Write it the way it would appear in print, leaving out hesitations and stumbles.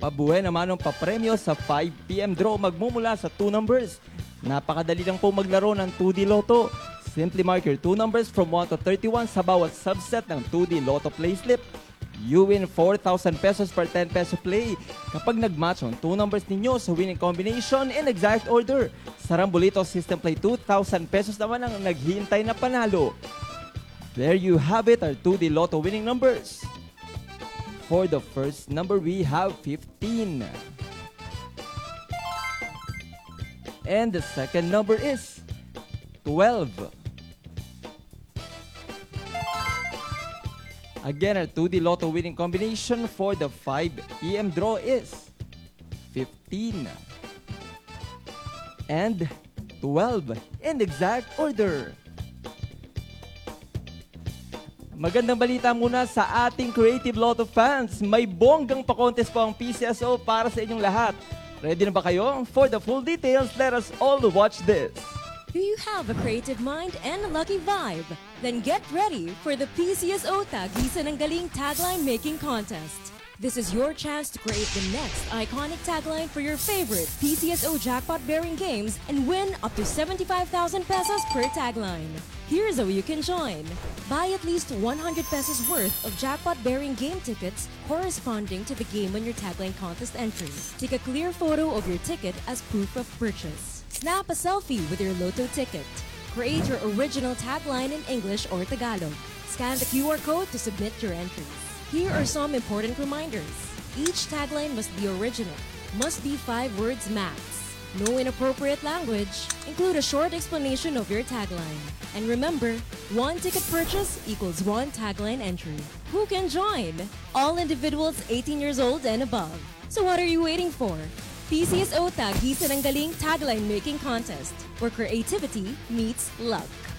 Pabuhay naman ang papremyo sa 5 PM draw magmumula sa 2 numbers. Napakadali lang po maglaro ng 2D Lotto. Simply mark your 2 numbers from 1 to 31 sa bawat subset ng 2D Lotto play slip. You win 4,000 pesos per 10 peso play kapag nag-match ang 2 numbers ninyo sa winning combination in exact order. Sa Rambolito System Play, 2,000 pesos naman ang naghihintay na panalo. There you have it, our 2D Lotto winning numbers. For the first number, we have 15. And the second number is 12. Again, our 2D Lotto winning combination for the 5 PM draw is 15 and 12 in exact order. Magandang balita muna sa ating Creative Lotto fans. May bonggang pa-contest po ang PCSO para sa inyong lahat. Ready na ba kayo? For the full details, let us all watch this. Do you have a creative mind and a lucky vibe? Then get ready for the PCSO Tagisan ng Galing Tagline Making Contest. This is your chance to create the next iconic tagline for your favorite PCSO jackpot-bearing games and win up to 75,000 pesos per tagline. Here's how you can join. Buy at least 100 pesos worth of jackpot-bearing game tickets corresponding to the game on your tagline contest entry. Take a clear photo of your ticket as proof of purchase. Snap a selfie with your Lotto ticket. Create your original tagline in English or Tagalog. Scan the QR code to submit your entries. Here are some important reminders. Each tagline must be original. Must be 5 words max. No inappropriate language. Include a short explanation of your tagline. And remember, 1 ticket purchase equals 1 tagline entry. Who can join? All individuals 18 years old and above. So what are you waiting for? PCSO Tagisan ng Galing Tagline Making Contest, where creativity meets luck.